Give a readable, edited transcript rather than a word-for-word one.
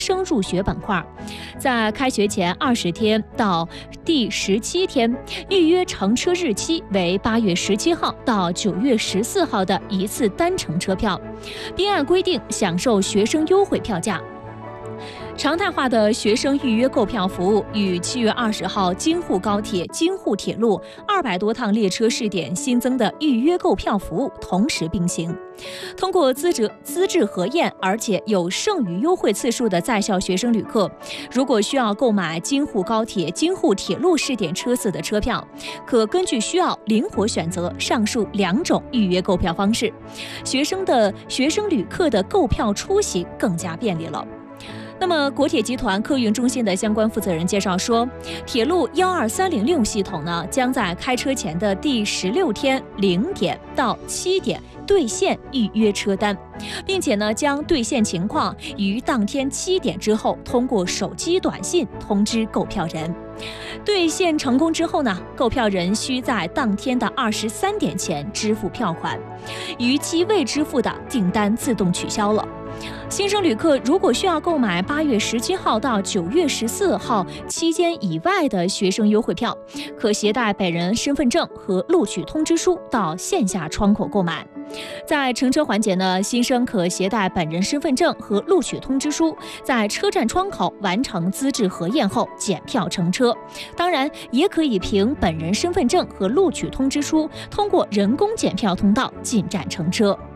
生入学板块，在开学前20天到第17天，预约乘车日期为8月17号到9月14号的一次单程车票，并按规定享受学生优惠票价。常态化的学生预约购票服务与7月20号京沪高铁、京沪铁路200多趟列车试点新增的预约购票服务同时并行。通过资质核验，而且有剩余优惠次数的在校学生旅客，如果需要购买京沪高铁、京沪铁路试点车次的车票，可根据需要灵活选择上述2种预约购票方式，学生旅客的购票出行更加便利了。那么，国铁集团客运中心的相关负责人介绍说，铁路12306系统呢，将在开车前的第16天0点到7点兑现预约车单，并且呢，将兑现情况于当天7点之后通过手机短信通知购票人。兑现成功之后呢，购票人需在当天的23点前支付票款，逾期未支付的订单自动取消了。新生旅客如果需要购买8月17号到9月14号期间以外的学生优惠票，可携带本人身份证和录取通知书到线下窗口购买。在乘车环节呢，新生可携带本人身份证和录取通知书，在车站窗口完成资质核验后检票乘车。当然，也可以凭本人身份证和录取通知书，通过人工检票通道进站乘车。